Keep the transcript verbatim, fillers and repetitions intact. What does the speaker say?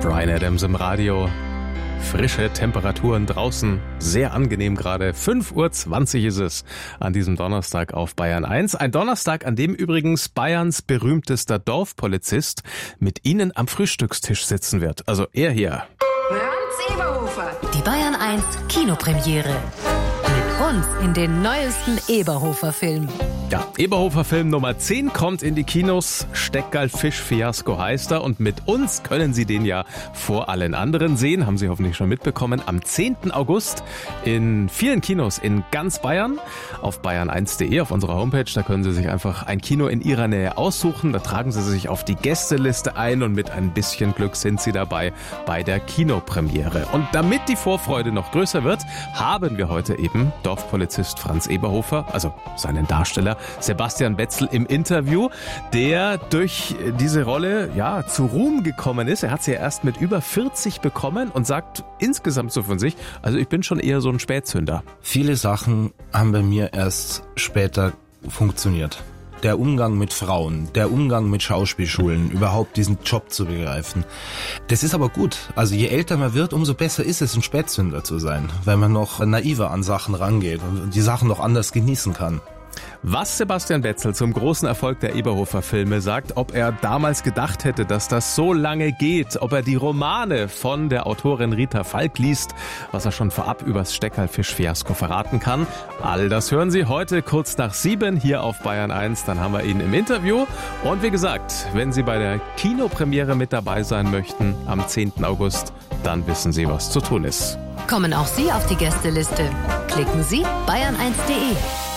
Bryan Adams im Radio. Frische Temperaturen draußen, sehr angenehm gerade. fünf Uhr zwanzig ist es an diesem Donnerstag auf Bayern eins. Ein Donnerstag, an dem übrigens Bayerns berühmtester Dorfpolizist mit Ihnen am Frühstückstisch sitzen wird. Also er hier. Franz Eberhofer. Die Bayern eins Kinopremiere. Mit uns in den neuesten Eberhofer-Film. Ja, Eberhofer-Film Nummer zehn kommt in die Kinos. Steckerl-Fisch-Fiasko heißt er. Und mit uns können Sie den ja vor allen anderen sehen. Haben Sie hoffentlich schon mitbekommen. Am zehnten August in vielen Kinos in ganz Bayern. Auf bayern eins punkt de, auf unserer Homepage. Da können Sie sich einfach ein Kino in Ihrer Nähe aussuchen. Da tragen Sie sich auf die Gästeliste ein. Und mit ein bisschen Glück sind Sie dabei bei der Kinopremiere. Und damit die Vorfreude noch größer wird, haben wir heute eben Dorfpolizist Franz Eberhofer, also seinen Darsteller, Sebastian Betzel im Interview, der durch diese Rolle ja zu Ruhm gekommen ist. Er hat sie ja erst mit über vierzig bekommen und sagt insgesamt so von sich, also ich bin schon eher so ein Spätzünder. Viele Sachen haben bei mir erst später funktioniert. Der Umgang mit Frauen, der Umgang mit Schauspielschulen, überhaupt diesen Job zu begreifen. Das ist aber gut. Also je älter man wird, umso besser ist es, ein Spätzünder zu sein, weil man noch naiver an Sachen rangeht und die Sachen noch anders genießen kann. Was Sebastian Betzel zum großen Erfolg der Eberhofer-Filme sagt, ob er damals gedacht hätte, dass das so lange geht, ob er die Romane von der Autorin Rita Falk liest, was er schon vorab übers Steckerl-Fisch-Fiasko verraten kann, all das hören Sie heute kurz nach sieben hier auf Bayern eins, dann haben wir ihn im Interview. Und wie gesagt, wenn Sie bei der Kinopremiere mit dabei sein möchten am zehnten August, dann wissen Sie, was zu tun ist. Kommen auch Sie auf die Gästeliste. Klicken Sie bayern eins punkt de.